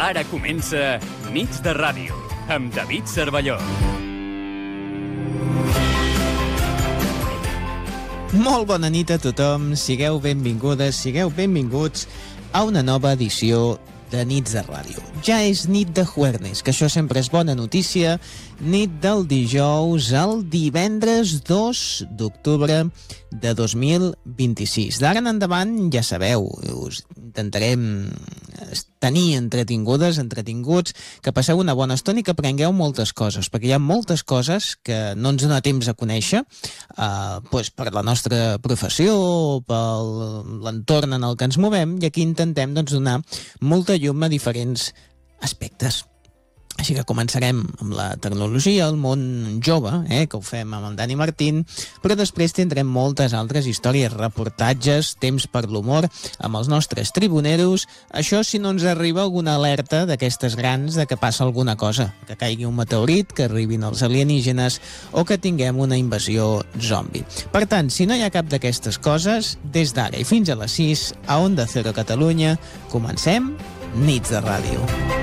Ara comença Nits de Ràdio, amb David Cervelló. Molt bona nit a tothom, sigueu benvingudes, sigueu benvinguts a una nova edició de Nits de Ràdio. Ja és nit de Juernes, que això sempre és bona notícia, nit del dijous al divendres 2 d'octubre de 2026. D'ara en endavant, ja sabeu, us intentarem tenir entretinguts, que passeu una bona estona i que aprengueu moltes coses, perquè hi ha moltes coses que no ens dona temps a conèixer per la nostra professió o per l'entorn en el que ens movem, i aquí intentem donar molta llum a diferents aspectes. Així que començarem amb la tecnologia, el món jove, que ho fem amb en Dani Martín, però després tindrem moltes altres històries, reportatges, temps per l'humor, amb els nostres tribuneros, això si no ens arriba alguna alerta d'aquestes grans de que passa alguna cosa, que caigui un meteorit, que arribin els alienígenes o que tinguem una invasió zombi. Per tant, si no hi ha cap d'aquestes coses, des d'ara i fins a les 6, a Onda Cero Catalunya, comencem Nits de Ràdio.